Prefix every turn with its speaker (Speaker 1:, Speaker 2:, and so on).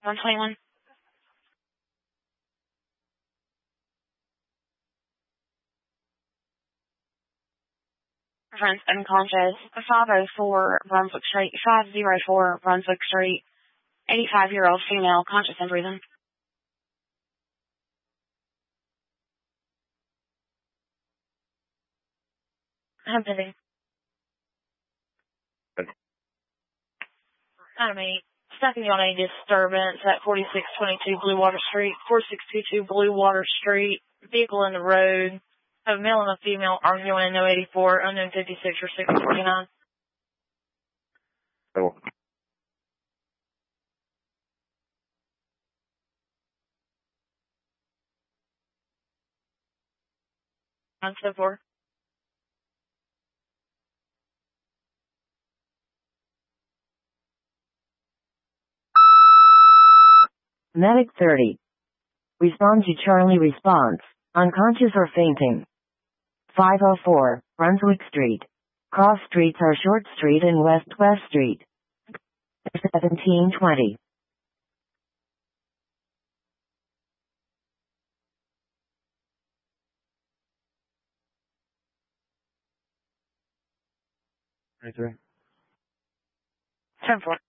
Speaker 1: 121. Reference unconscious. 504 Brunswick Street. 504 Brunswick Street. 85-year-old female, conscious and breathing. I'm busy. Item 8. Stopping on a disturbance at 4622 Blue Water Street. 4622 Blue Water Street. Vehicle in the road. A male and a female arguing in No 84, unknown 56 or 649.
Speaker 2: Oh.
Speaker 1: And so forth.
Speaker 3: Medic 30. Respond to Charlie response. Unconscious or fainting. 504 Brunswick Street. Cross streets are Short Street and West Street. 1720.
Speaker 2: Right there.
Speaker 1: 10-4.